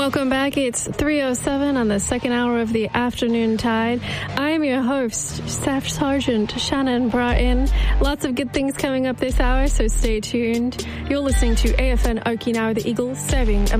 Welcome back. It's 3:07 on the second hour of the Afternoon Tide. I am your host, Staff Sergeant Shannon Broughton. Lots of good things coming up this hour, so stay tuned. You're listening to AFN Okinawa, the Eagle, serving